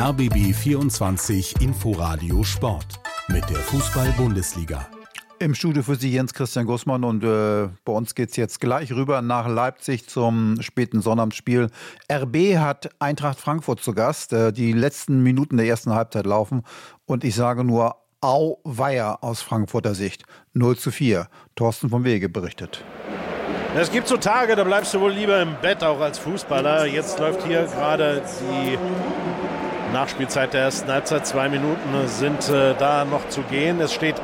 RBB 24 Inforadio Sport mit der Fußball-Bundesliga. Im Studio für Sie Jens Christian Gussmann und bei uns geht es jetzt gleich rüber nach Leipzig zum späten Sonnabendspiel. RB hat Eintracht Frankfurt zu Gast. Die letzten Minuten der ersten Halbzeit laufen und ich sage nur Auweia aus Frankfurter Sicht. 0:4. Thorsten vom Wege berichtet. Es gibt so Tage, da bleibst du wohl lieber im Bett, auch als Fußballer. Jetzt läuft hier gerade die Nachspielzeit der ersten Halbzeit. 2 Minuten sind da noch zu gehen. Es steht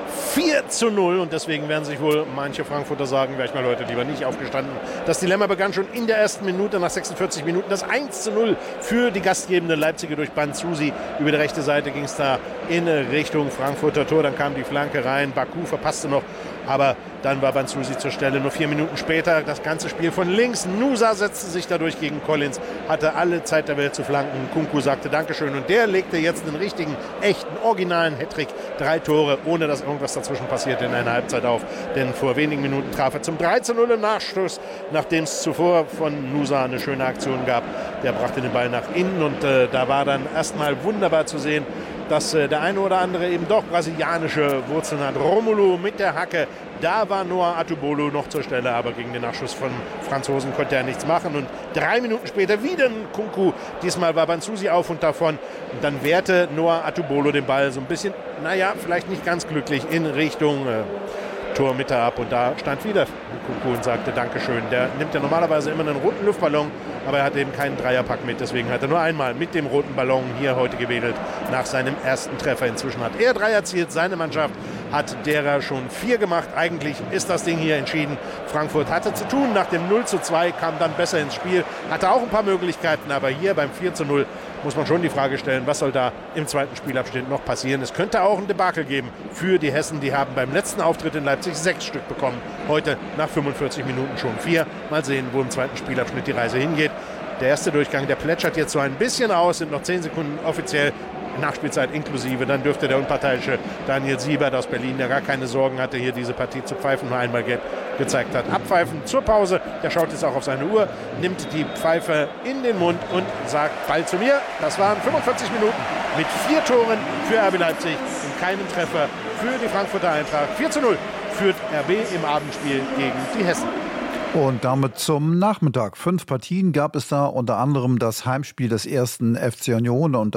4:0 und deswegen werden sich wohl manche Frankfurter sagen, wäre ich mal heute lieber nicht aufgestanden. Das Dilemma begann schon in der ersten Minute, nach 46 Minuten. Das 1:0 für die gastgebende Leipziger durch Banzusi. Über die rechte Seite ging es da in Richtung Frankfurter Tor. Dann kam die Flanke rein. Baku verpasste noch, aber dann war Banzusi zur Stelle. Nur 4 Minuten später das ganze Spiel von links. Nusa setzte sich dadurch gegen Collins, hatte alle Zeit der Welt zu flanken. Kunku sagte Dankeschön und der legte jetzt einen richtigen, echten, originalen Hattrick. 3 Tore, ohne dass irgendwas dazwischen passierte in einer Halbzeit auf. Denn vor wenigen Minuten traf er zum 3:0 im Nachstoß, nachdem es zuvor von Nusa eine schöne Aktion gab. Der brachte den Ball nach innen und da war dann erstmal wunderbar zu sehen, dass der eine oder andere eben doch brasilianische Wurzeln hat. Romulo mit der Hacke, da war Noah Atubolo noch zur Stelle, aber gegen den Nachschuss von Franzosen konnte er nichts machen. Und 3 Minuten später wieder ein Kunku, diesmal war Banzusi auf und davon. Und dann wehrte Noah Atubolo den Ball so ein bisschen, vielleicht nicht ganz glücklich, in Richtung Tormitte ab. Und da stand wieder Kunku und sagte Dankeschön. Der nimmt ja normalerweise immer einen roten Luftballon, aber er hat eben keinen Dreierpack mit. Deswegen hat er nur einmal mit dem roten Ballon hier heute gewedelt nach seinem ersten Treffer. Inzwischen hat er 3 erzielt, seine Mannschaft hat derer schon 4 gemacht. Eigentlich ist das Ding hier entschieden. Frankfurt hatte zu tun. Nach dem 0:2 kam dann besser ins Spiel. Hatte auch ein paar Möglichkeiten, aber hier beim 4:0 muss man schon die Frage stellen, was soll da im zweiten Spielabschnitt noch passieren. Es könnte auch ein Debakel geben für die Hessen. Die haben beim letzten Auftritt in Leipzig 6 Stück bekommen. Heute nach 45 Minuten schon 4. Mal sehen, wo im zweiten Spielabschnitt die Reise hingeht. Der erste Durchgang, der plätschert jetzt so ein bisschen aus. Sind noch 10 Sekunden offiziell. Nachspielzeit inklusive, dann dürfte der unparteiische Daniel Siebert aus Berlin, der gar keine Sorgen hatte, hier diese Partie zu pfeifen, nur einmal gelb gezeigt hat. Abpfeifen zur Pause, der schaut jetzt auch auf seine Uhr, nimmt die Pfeife in den Mund und sagt, Ball zu mir. Das waren 45 Minuten mit 4 Toren für RB Leipzig und keinen Treffer für die Frankfurter Eintracht. 4:0 führt RB im Abendspiel gegen die Hessen. Und damit zum Nachmittag. 5 Partien gab es da, unter anderem das Heimspiel des ersten FC Union und